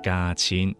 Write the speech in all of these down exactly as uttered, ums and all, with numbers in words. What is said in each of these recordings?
家亲。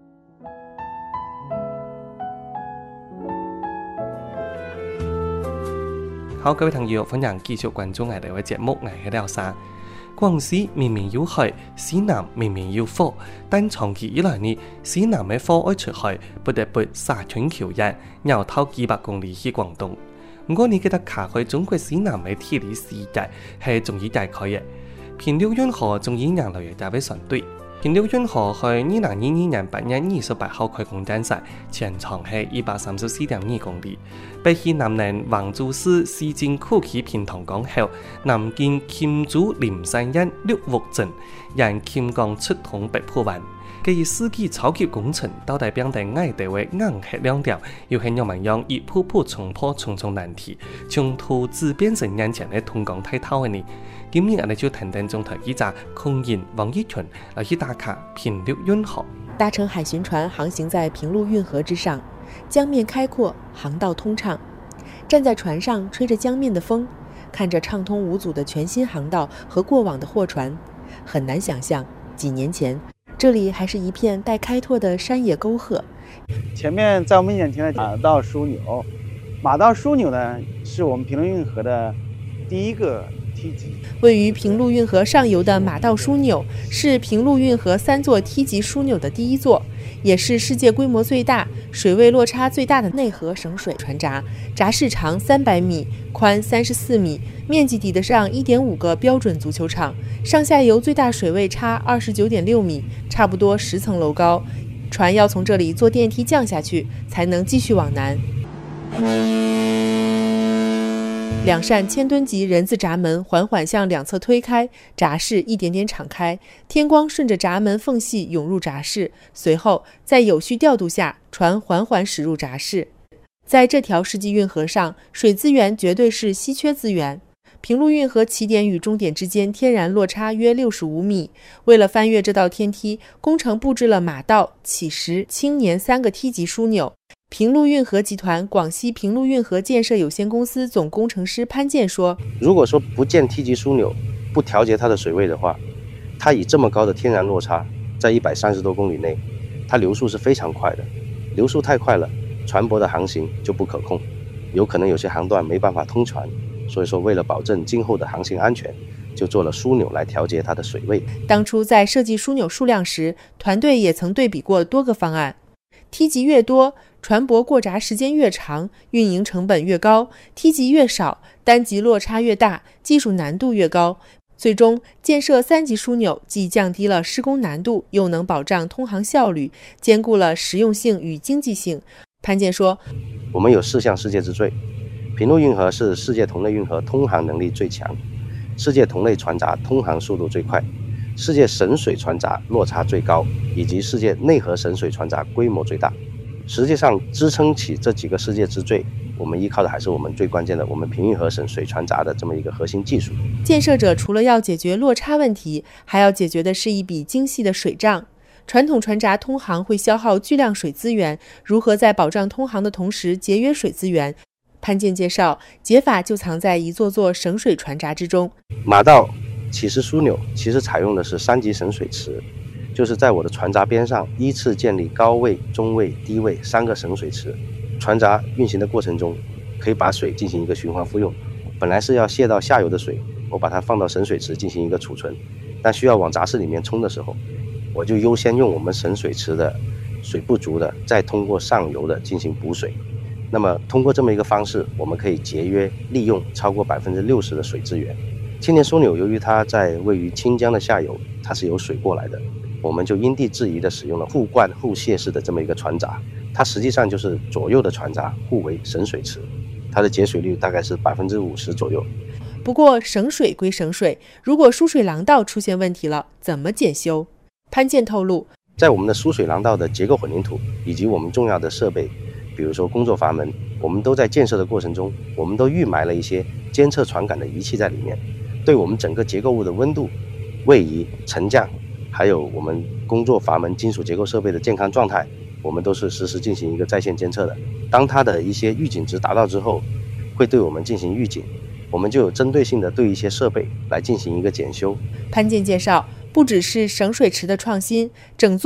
好，各位朋友，歡迎繼續關注我哋嘅節目，我係廖生。廣西明明有海，西南明明有火，但長期以來呢，西南嘅火愛出海，不得不沙村橋人，繞透幾百公里去廣東。不過你記得卡去中國西南嘅地理視野係仲要大概嘅。平遼運河仲以洋流嘅大為船隊。平遼運河喺二零二二年八月二十八號開工建設，全長係一百三十四點二公里。北起南寧橫州市西進庫區平塘港後，南見黔州林山縣六福鎮，沿黔江出通北浦灣。基於世紀超級工程到底變得矮地位硬核亮調，又係讓民用一步步衝破重重難題，從圖紙變成眼前嘅通港睇透嘅呢。今日我哋就談談中台記者孔賢、王一群來去打卡平遼運河。 搭乘海巡船航行在平陸運河之上，江面開闊，航道通暢。站在船上吹着江面的風，看着暢通無阻的全新航道和過往的貨船，很難想象幾年前這裡還是一片待開拓的山野溝壑。 前面在我們眼前的馬道樞紐，馬道樞紐呢是我們平陸運河的第一個梯級。 位於平陸運河上游的馬道樞紐是平陸運河三座梯級樞紐的第一座，也是世界規模最大、水位落差最大的內河省水船閘。閘室長三百米，寬三十四米，面積抵得上一點五個標準足球場。上下游最大水位差二十九點六米，差不多十層樓高。船要從這裡坐電梯降下去，才能繼續往南。兩扇千噸級人字閘門緩緩向兩側推開，閘室一點點敞開，天光順着閘門縫隙湧入閘室，隨後在有序調度下，船緩緩駛入閘室。在這條世紀運河上，水資源絕對是稀缺資源。平陸運河起點與終點之間天然落差約六十五米，為了翻越這道天梯，工程布置了馬道、起石、青年三個梯級樞紐。平陸運河集團廣西平陸運河建設有限公司總工程師潘健說： 如果說不建梯級樞紐，不調節它的水位的話，它以這麼高的天然落差，在一百三十多公里內，它流速是非常快的，流速太快了，船舶的航行就不可控，有可能有些航段沒辦法通船，所以說為了保證今後的航行安全，就做了樞紐來調節它的水位。 當初在設計樞紐數量時，團隊也曾對比過多個方案，梯級越多，船舶過閘時間越長，運營成本越高；梯級越少，單級落差越大，技術難度越高。最終建設三級樞紐，既降低了施工難度，又能保障通航效率，兼顧了實用性與經濟性。潘健說： 我們有四項世界之最，平陸運河是世界同類運河通航能力最強，世界同類船閘通航速度最快，世界省水船閘落差最高，以及世界內河省水船閘規模最大。實際上支撐起這幾個世界之最，我們依靠的還是我們最關鍵的我們平運河省水船閘的這麼一個核心技術。 建設者除了要解決落差問題，還要解決的是一筆精細的水賬。傳統船閘通航會消耗巨量水資源，如何在保障通航的同時節約水資源？潘健介紹，解法就藏在一座座省水船閘之中。 馬道起石樞紐其實採用的是三級省水池，就是在我的船閘邊上依次建立高位、中位、低位三個省水池。船閘運行的過程中，可以把水進行一個循環復用。本來是要泄到下游的水，我把它放到省水池進行一個儲存，但需要往閘室裡面沖的時候，我就優先用我們省水池的水不足的，再通過上游的進行補水。那麼通過這麼一個方式，我們可以節約利用超過百分之六十的水資源。青年樞紐由於它在位於清江的下游，它是有水過來的。我們就因地制宜地使用了互灌互泄式的這麼一個船閘，它實際上就是左右的船閘互為省水池，它的節水率大概是百分之五十左右。 不過省水歸省水，如果輸水廊道出現問題了，怎麼檢修？潘健透露， 在我們的輸水廊道的結構混凝土以及我們重要的設備，比如說工作閥門，我們都在建設的過程中，我們都預埋了一些監測傳感的儀器在裡面，對我們整個結構物的溫度、位移、沉降，還有我們工作閥門金屬結構設備的健康狀態，我們都是實時進行一個在線監測的。當它的一些預警值達到之後，會對我們進行預警，我們就有針對性的對一些設備來進行一個檢修。 潘健介紹，不只是省水池的創新，整座